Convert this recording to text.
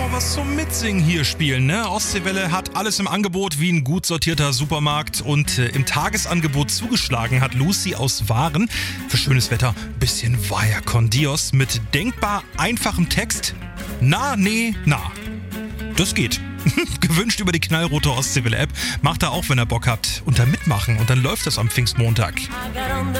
mal was zum Mitsingen hier spielen, ne? Ostseewelle hat alles im Angebot wie ein gut sortierter Supermarkt und im Tagesangebot zugeschlagen hat Lucy aus Waren. Für schönes Wetter bisschen Vaya con Dios mit denkbar einfachem Text. Na, nee, na. Das geht. Gewünscht über die knallrote Ostseewelle-App. Macht da auch, wenn ihr Bock habt. Und dann mitmachen. Und dann läuft das am Pfingstmontag.